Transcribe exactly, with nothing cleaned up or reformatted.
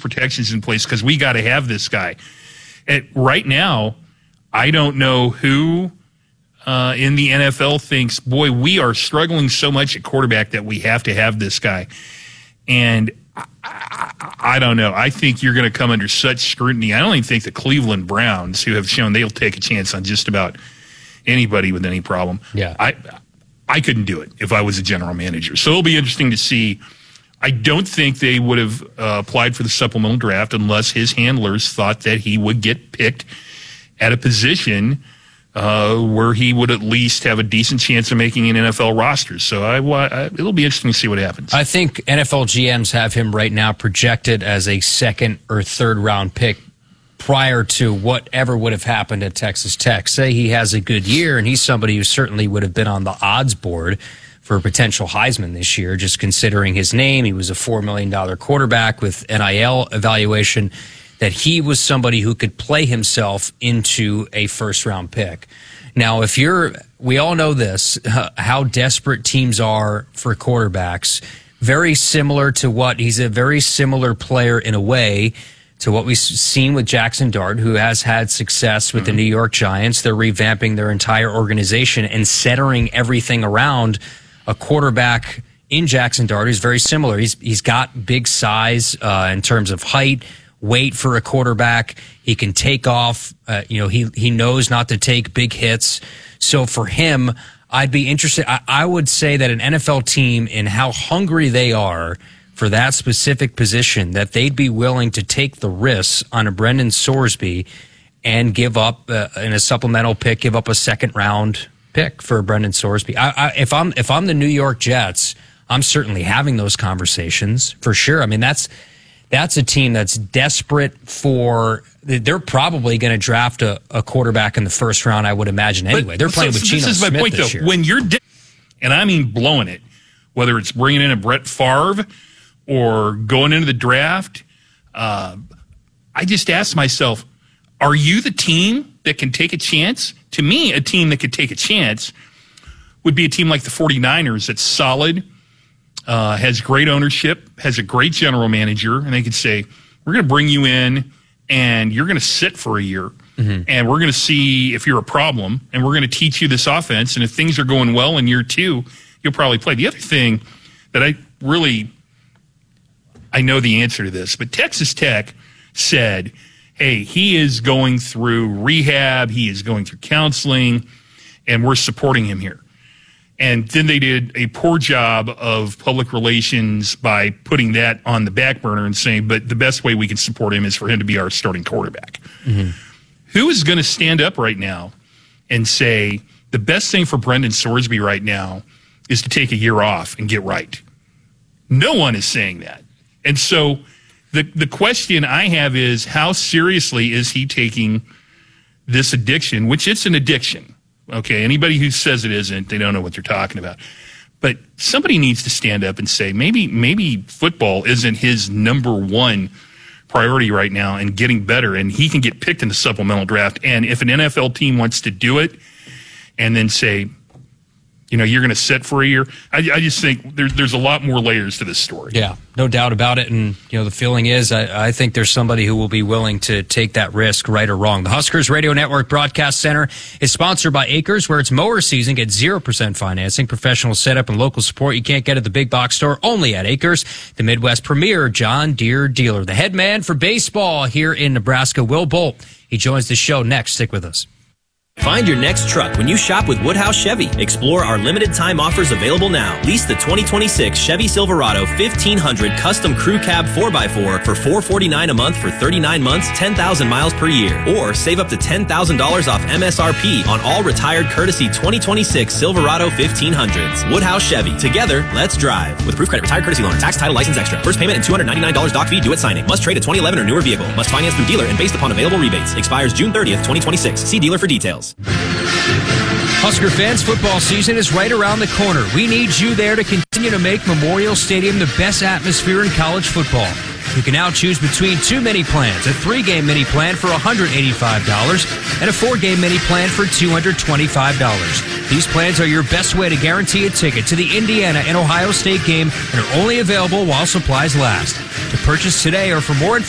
protections in place because we got to have this guy. At, right now, I don't know who uh, in the N F L thinks, boy, we are struggling so much at quarterback that we have to have this guy. And I, I, I don't know. I think you're going to come under such scrutiny. I don't even think the Cleveland Browns, who have shown they'll take a chance on just about anybody with any problem. Yeah. I I couldn't do it if I was a general manager. So it'll be interesting to see. I don't think they would have uh, applied for the supplemental draft unless his handlers thought that he would get picked at a position uh, where he would at least have a decent chance of making an N F L roster. So I, I, it'll be interesting to see what happens. I think N F L G Ms have him right now projected as a second or third round pick prior to whatever would have happened at Texas Tech. Say he has a good year, and he's somebody who certainly would have been on the odds board for a potential Heisman this year, just considering his name. He was a four million dollars quarterback with N I L evaluation, that he was somebody who could play himself into a first-round pick. Now, if you're, we all know this, uh, how desperate teams are for quarterbacks. Very similar to what, he's a very similar player in a way to what we've seen with Jackson Dart, who has had success with mm-hmm. the New York Giants. They're revamping their entire organization and centering everything around a quarterback in Jackson Dart who's very similar. He's he's got big size uh, in terms of height, weight for a quarterback. He can take off. Uh, you know, he he knows not to take big hits. So for him, I'd be interested. I, I would say that an N F L team, in how hungry they are for that specific position, that they'd be willing to take the risks on a Brendan Sorsby and give up uh, in a supplemental pick, give up a second round pick for Brendan Sorsby. I, I, if I'm if I'm the New York Jets, I'm certainly having those conversations for sure. I mean, that's that's a team that's desperate for. They're probably going to draft a, a quarterback in the first round, I would imagine. Anyway, but, they're playing so, with so Geno This is my Smith point, this though. year. When you're, de- and I mean blowing it, whether it's bringing in a Brett Favre or going into the draft, uh, I just ask myself, are you the team that can take a chance? To me, a team that could take a chance would be a team like the 49ers that's solid, uh, has great ownership, has a great general manager, and they could say, we're going to bring you in, and you're going to sit for a year, mm-hmm. and we're going to see if you're a problem, and we're going to teach you this offense, and if things are going well in year two, you'll probably play. The other thing that I really, I know the answer to this, but Texas Tech said, hey, he is going through rehab, he is going through counseling, and we're supporting him here. And then they did a poor job of public relations by putting that on the back burner and saying, but the best way we can support him is for him to be our starting quarterback. Mm-hmm. Who is going to stand up right now and say, the best thing for Brendan Sorsby right now is to take a year off and get right? No one is saying that. And so The the question I have is, how seriously is he taking this addiction, which it's an addiction. Okay, anybody who says it isn't, they don't know what they're talking about. But somebody needs to stand up and say, maybe maybe football isn't his number one priority right now and getting better, and he can get picked in the supplemental draft. And if an N F L team wants to do it and then say, you know, you're going to sit for a year. I, I just think there's there's a lot more layers to this story. Yeah, no doubt about it. And, you know, the feeling is I, I think there's somebody who will be willing to take that risk, right or wrong. The Huskers Radio Network Broadcast Center is sponsored by Acres, where it's mower season. Get zero percent financing, professional setup, and local support you can't get at the big box store. Only at Acres, the Midwest premier John Deere dealer. The head man for baseball here in Nebraska, Will Bolt. He joins the show next. Stick with us. Find your next truck when you shop with Woodhouse Chevy. Explore our limited time offers available now. Lease the twenty twenty-six Chevy Silverado fifteen hundred Custom Crew Cab four by four for four hundred forty-nine dollars a month for thirty-nine months, ten thousand miles per year. Or save up to ten thousand dollars off M S R P on all retired courtesy twenty twenty-six Silverado fifteen hundreds. Woodhouse Chevy. Together, let's drive. With Proof Credit Retired Courtesy Loaner. Tax, title, license extra. First payment and two hundred ninety-nine dollars doc fee due at signing. Must trade a twenty eleven or newer vehicle. Must finance through dealer and based upon available rebates. Expires June thirtieth, twenty twenty-six. See dealer for details. Husker fans, football season is right around the corner. We need you there to continue to make Memorial Stadium the best atmosphere in college football. You can now choose between two mini plans, a three-game mini plan for one hundred eighty-five dollars and a four-game mini plan for two hundred twenty-five dollars. These plans are your best way to guarantee a ticket to the Indiana and Ohio State game and are only available while supplies last. To purchase today or for more information,